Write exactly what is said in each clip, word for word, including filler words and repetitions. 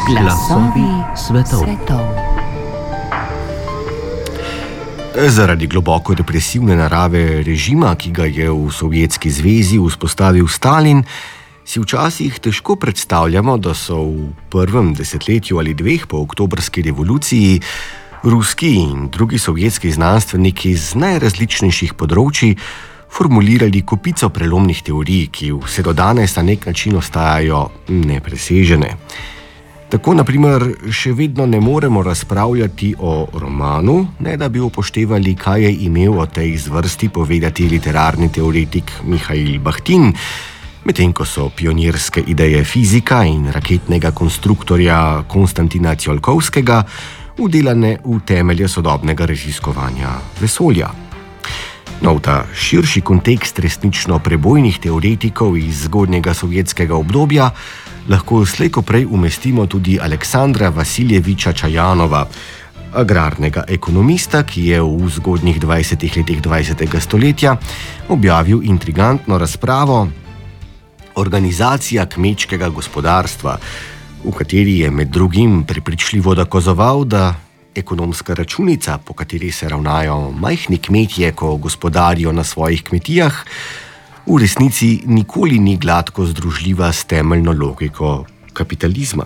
Glasovi svetov. svetov. Zaradi globoko represivne narave režima, ki ga je v Sovjetski zvezi vzpostavil Stalin, si včasih težko predstavljamo, da so v prvem desetletju ali dveh po oktobrski revoluciji ruski in drugi sovjetski znanstveniki z najrazličnejših področji formulirali kopico prelomnih teorij, ki vse do danes na nek način ostajajo nepresežene. Tako, na primer, še vedno ne moremo razpravljati o romanu, ne da bi upoštevali, kaj je imel o tej zvrsti povedati literarni teoretik Mihail Bahtin, medtem ko so pionirske ideje fizika in raketnega konstruktorja Konstantina Tsiolkovskega vdelane v temelje sodobnega raziskovanja vesolja. No, v ta širši kontekst resnično prebojnih teoretikov iz zgodnjega sovjetskega obdobja lahko slejko prej umestimo tudi Aleksandra Vasiljeviča Čajanova, agrarnega ekonomista, ki je v zgodnjih dvajsetih letih dvajsetega stoletja objavil intrigantno razpravo Organizacija kmečkega gospodarstva, v kateri je med drugim prepričljivo dokazoval, da ekonomska računica, po kateri se ravnajo majhni kmetje, ko gospodarijo na svojih kmetijah, v resnici nikoli ni gladko združljiva s temeljno logiko kapitalizma.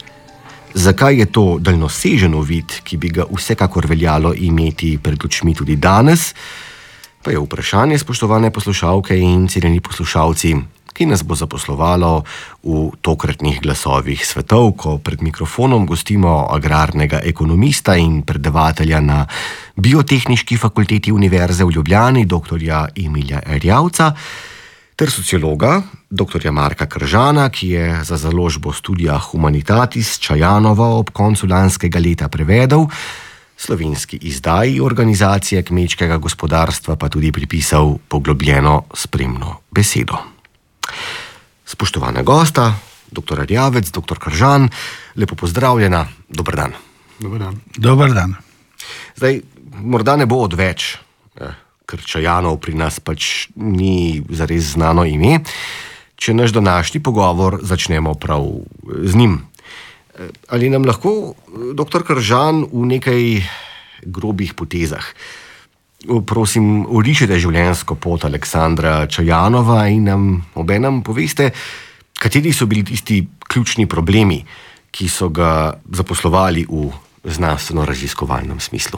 Zakaj je to daljnosežen uvid, ki bi ga vsekakor veljalo imeti pred očmi tudi danes, pa je vprašanje, spoštovane poslušalke in cenjeni poslušalci, ki nas bo zaposlovalo v tokratnih glasovih svetov, ko pred mikrofonom gostimo agrarnega ekonomista in predavatelja na Biotehniški fakulteti Univerze v Ljubljani, doktorja Emilija Erjavca, ter sociologa, doktorja Marka Kržana, ki je za založbo Studia Humanitatis Čajanova ob koncu lanskega leta prevedel, slovenski izdaji Organizacije kmečkega gospodarstva pa tudi pripisal poglobljeno spremno besedo. Spoštovana gosta, doktor Erjavec, doktor Kržan, lepo pozdravljena, dober dan. Dober dan. Dober dan. Zdaj, morda ne bo odveč, ker Čajanov pri nas pač ni zares znano ime, če naš današnji pogovor začnemo prav z njim. Ali nam lahko, doktor Kržan, v nekaj grobih potezah, prosim, orišete življenjsko pot Aleksandra Čajanova in nam obenem poveste, kateri so bili tisti ključni problemi, ki so ga zaposlovali v znanstveno-raziskovalnem smislu?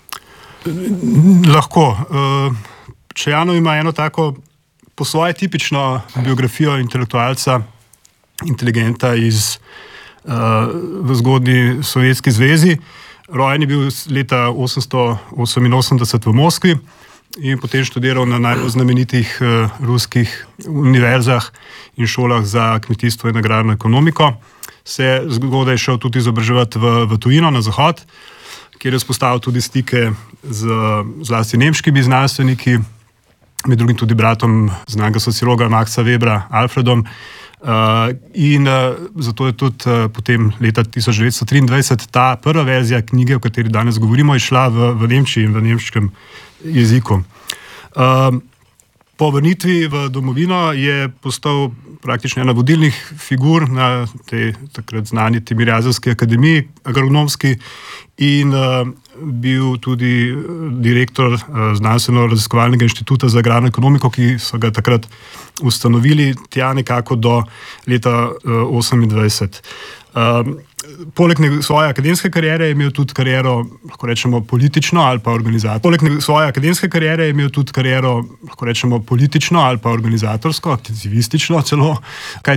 Lahko. Čajanov ima eno tako po svoje tipično biografijo intelektualca, inteligenta iz, v zgodnji Sovjetski zvezi. Rojen je bil leta osemsto oseminosemdeset v Moskvi in potem študiral na najbolj znamenitih uh, ruskih univerzah in šolah za kmetijstvo in agrarno ekonomiko. Se zgodaj šel tudi izobraževati v, v tujino, na zahod, kjer je vzpostavil tudi stike z zlasti nemškimi znanstveniki, med drugim tudi bratom znanega sociologa Maxa Webra, Alfredom. Uh, in uh, zato je tudi uh, potem leta tisoč devetsto triindvajset ta prva verzija knjige, o kateri danes govorimo, išla v, v Nemčiji in v nemškem jeziku. Uh, po vrnitvi v domovino je postal praktično ena vodilnih figur na tej takrat znani Timirazevski akademiji agronomski in uh, bil tudi direktor uh, Znanstveno-raziskovalnega inštituta za agrarno ekonomiko, ki so ga takrat ustanovili tja nekako do leta uh, osemindvajset. Um, poleg svoje akademske kariere je imel tudi kariero, lahko rečemo, politično ali pa organizatorsko. Poleg svoje akademske kariere je imel tudi kariero, lahko rečemo, politično ali pa organizatorsko, aktivistično celo, kaj